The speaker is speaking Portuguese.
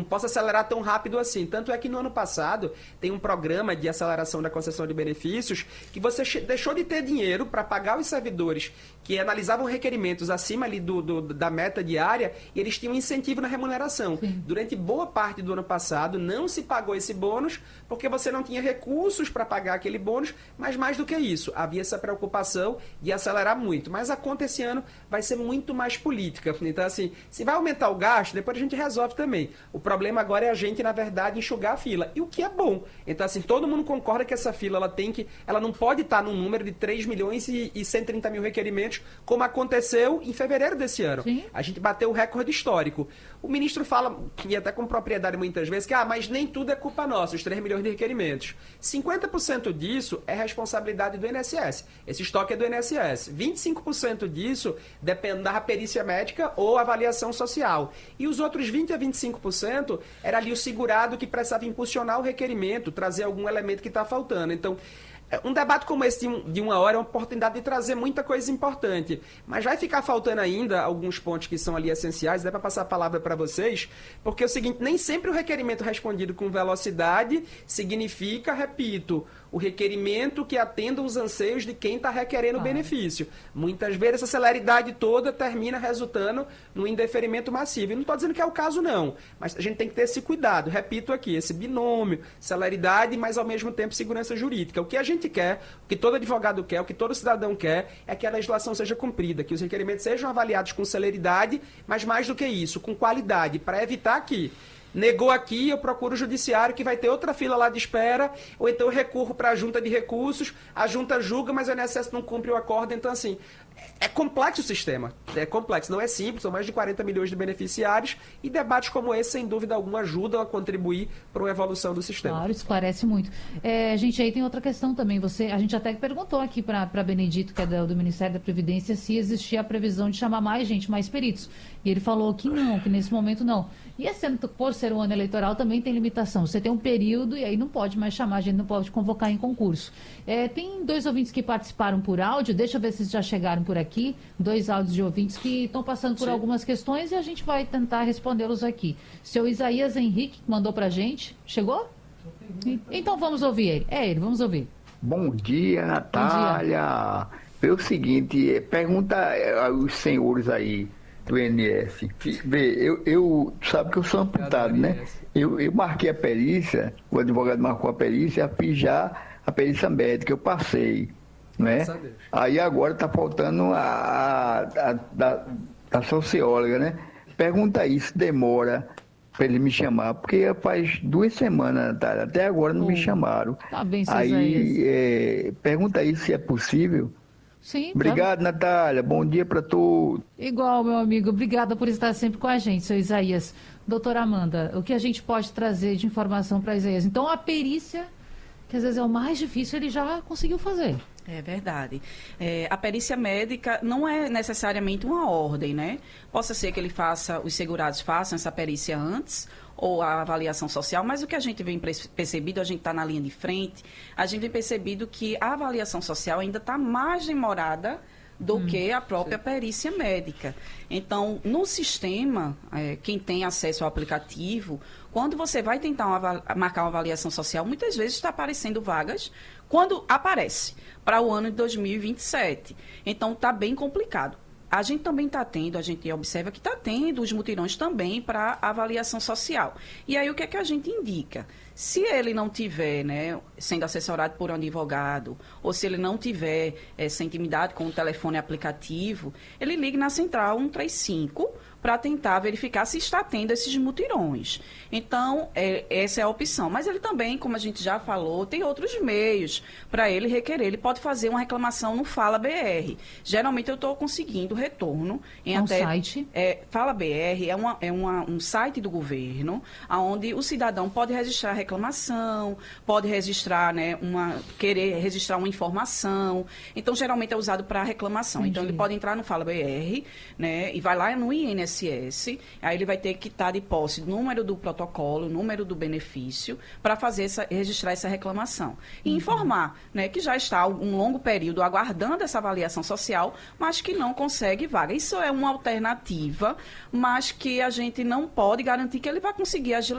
possa acelerar tão rápido assim. Tanto é que no ano passado tem um programa de aceleração da concessão de benefícios que você deixou de ter dinheiro para pagar os servidores que analisavam requerimentos acima ali da meta diária e eles tinham incentivo na remuneração. Sim. Durante boa parte do ano passado não se pagou esse bônus porque você não tinha recursos para pagar aquele bônus, mas mais do que isso, havia essa preocupação de acelerar muito. Mas a conta esse ano vai ser muito mais política. Então, assim, se vai aumentar o gasto, depois a gente resolve também. O problema agora é a gente, na verdade, enxugar a fila. E o que é bom. Então, assim, todo mundo concorda que essa fila ela não pode estar num número de 3 milhões e 130 mil requerimentos, como aconteceu em fevereiro desse ano. Sim. A gente bateu o recorde histórico. O ministro fala, e até com propriedade muitas vezes, que mas nem tudo é culpa nossa, os 3 milhões de requerimentos. 50% disso é responsabilidade do INSS. Esse estoque é do INSS. 25% disso depende da perícia médica ou avaliação social. E os outros 20% a 25% era ali o segurado que precisava impulsionar o requerimento, trazer algum elemento que está faltando. Então, um debate como esse de uma hora é uma oportunidade de trazer muita coisa importante, mas vai ficar faltando ainda alguns pontos que são ali essenciais, dá para passar a palavra para vocês, porque é o seguinte, nem sempre o requerimento respondido com velocidade significa, repito, o requerimento que atenda os anseios de quem está requerendo o benefício. Muitas vezes essa celeridade toda termina resultando no indeferimento massivo. E não estou dizendo que é o caso, não, mas a gente tem que ter esse cuidado. Repito aqui, esse binômio, celeridade, mas ao mesmo tempo segurança jurídica. O que a gente quer, o que todo advogado quer, o que todo cidadão quer, é que a legislação seja cumprida, que os requerimentos sejam avaliados com celeridade, mas mais do que isso, com qualidade, para evitar que negou aqui, eu procuro o judiciário que vai ter outra fila lá de espera, ou então eu recorro para a junta de recursos, a junta julga, mas o INSS não cumpre o acordo. Então, assim, é complexo o sistema, é complexo, não é simples, são mais de 40 milhões de beneficiários e debates como esse, sem dúvida alguma, ajudam a contribuir para uma evolução do sistema. Claro, esclarece muito. Gente, aí tem outra questão também, a gente até perguntou aqui para Benedito, que é do Ministério da Previdência, se existia a previsão de chamar mais gente, mais peritos, e ele falou que não, que nesse momento não. E por ser um ano eleitoral também tem limitação. Você tem um período e aí não pode mais chamar, a gente não pode convocar em concurso. Tem 2 ouvintes que participaram por áudio, deixa eu ver se já chegaram por aqui, 2 áudios de ouvintes que estão passando por algumas questões e a gente vai tentar respondê-los aqui. Seu Isaías Henrique mandou pra gente, chegou? Então vamos ouvir ele. Ele, vamos ouvir. Bom dia, Natália. É o seguinte, pergunta aos senhores aí do INSS. Vê, sabe que eu sou amputado, né? Eu marquei a perícia, o advogado marcou a perícia, fiz já a perícia médica, eu passei, né? Aí agora está faltando a socióloga, né? Pergunta aí se demora para ele me chamar, porque faz 2 semanas, Natália, até agora não me chamaram. Tá bem, aí pergunta aí se é possível. Sim, obrigado, Natália. Bom dia para todos. Igual, meu amigo. Obrigada por estar sempre com a gente, seu Isaías. Doutora Amanda, o que a gente pode trazer de informação para Isaías? Então, a perícia, que às vezes é o mais difícil, ele já conseguiu fazer. É verdade. A perícia médica não é necessariamente uma ordem, né? Possa ser que os segurados façam essa perícia antes, ou a avaliação social, mas o que a gente vem percebido, a gente está na linha de frente, a gente vem percebido que a avaliação social ainda está mais demorada do que a própria perícia médica. Então, no sistema, quem tem acesso ao aplicativo, quando você vai tentar marcar uma avaliação social, muitas vezes está aparecendo vagas quando aparece para o ano de 2027. Então, está bem complicado. A gente também está tendo, a gente observa que está tendo os mutirões também para avaliação social. E aí o que é que a gente indica? Se ele não tiver, né, sendo assessorado por um advogado, ou se ele não tiver essa intimidade com o telefone aplicativo, ele ligue na central 135 para tentar verificar se está tendo esses mutirões. Então, essa é a opção. Mas ele também, como a gente já falou, tem outros meios para ele requerer. Ele pode fazer uma reclamação no Fala BR. Geralmente eu estou conseguindo retorno em site? Fala BR é um site do governo, onde o cidadão pode registrar reclamação, pode registrar, né, querer registrar uma informação. Então, geralmente é usado para reclamação. Entendi. Então, ele pode entrar no Fala BR, né, e vai lá no INSS, aí ele vai ter que estar de posse do número do protocolo, número do benefício, para registrar essa reclamação. E informar, né, que já está um longo período aguardando essa avaliação social, mas que não consegue vaga. Isso é uma alternativa, mas que a gente não pode garantir que ele vai conseguir agilidade.